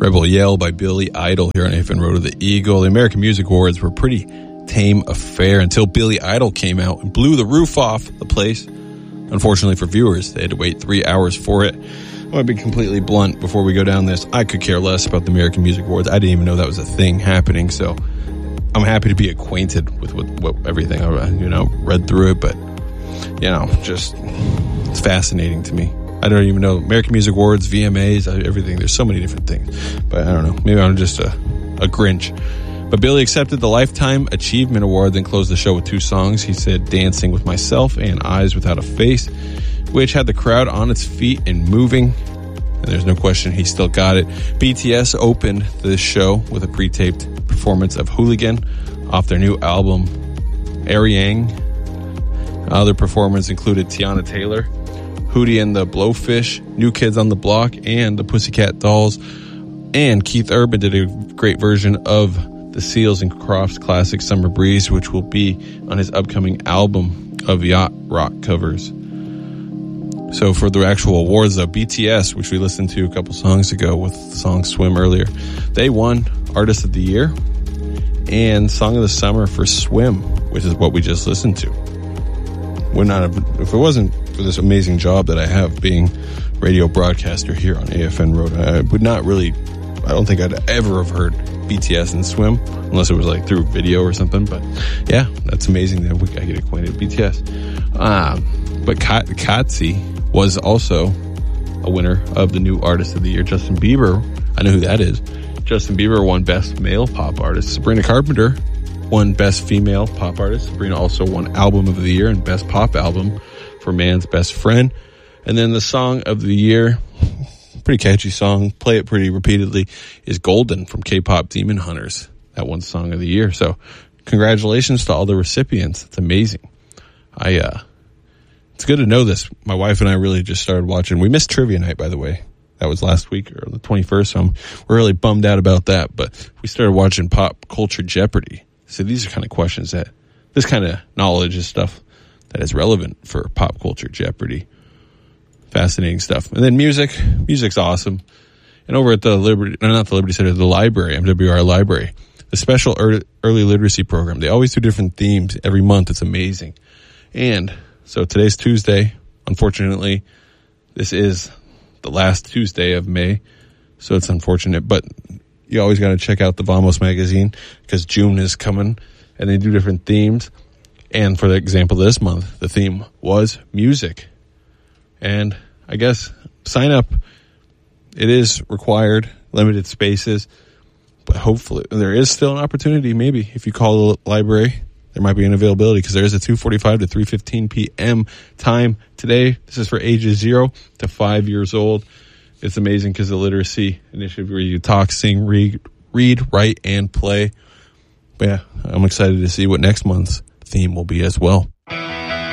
Rebel Yell by Billy Idol here on AFN Road to the Eagle. The American Music Awards were a pretty tame affair until Billy Idol came out and blew the roof off the place. Unfortunately for viewers, they had to wait 3 hours for it. I'm going to be completely blunt before we go down this. I could care less about the American Music Awards. I didn't even know that was a thing happening, so I'm happy to be acquainted with what everything. I read through it, but, just it's fascinating to me. I don't even know. American Music Awards, VMAs, everything. There's so many different things. But I don't know. Maybe I'm just a Grinch. But Billy accepted the Lifetime Achievement Award, then closed the show with 2 songs. He said Dancing with Myself and Eyes Without a Face, which had the crowd on its feet and moving. And there's no question he still got it. BTS opened the show with a pre-taped performance of Hooligan off their new album, Arirang. Other performers included Tiana Taylor, Hootie and the Blowfish, New Kids on the Block, and the Pussycat Dolls. And Keith Urban did a great version of the Seals and Crofts classic Summer Breeze, which will be on his upcoming album of yacht rock covers. So for the actual awards, though, BTS, which we listened to a couple songs ago with the song Swim earlier, they won Artist of the Year and Song of the Summer for Swim, which is what we just listened to. If it wasn't for this amazing job that I have being radio broadcaster here on AFN Road, I don't think I'd ever have heard BTS and Swim unless it was like through video or something. But yeah, that's amazing that I get acquainted with BTS. But Kotze was also a winner of the new Artist of the Year. Justin Bieber, I know who that is. Justin Bieber won Best Male Pop Artist. Sabrina Carpenter won Best Female Pop Artist. Sabrina also won Album of the Year and Best Pop Album for Man's Best Friend. And then the Song of the Year, pretty catchy song, play it pretty repeatedly, is Golden from K-Pop Demon Hunters. That won Song of the Year. So congratulations to all the recipients. It's amazing. It's good to know this. My wife and I really just started watching. We missed Trivia Night, by the way. That was last week or the 21st. So we're really bummed out about that. But we started watching Pop Culture Jeopardy. So these are kind of questions this kind of knowledge is stuff that is relevant for Pop Culture Jeopardy. Fascinating stuff. And then music's awesome. And over at the Liberty Center, the library, MWR Library, the special early literacy program, they always do different themes every month. It's amazing. And so today's Tuesday. Unfortunately, this is the last Tuesday of May. So it's unfortunate, but you always got to check out the Vamos magazine because June is coming and they do different themes. And for the example, this month, the theme was music. And I guess sign up. It is required, limited spaces, but hopefully there is still an opportunity. Maybe if you call the library, there might be an availability because there is a 2:45 to 3:15 p.m. time today. This is for ages 0 to 5 years old. It's amazing because the literacy initiative where you talk, sing, read, write, and play. But yeah, I'm excited to see what next month's theme will be as well.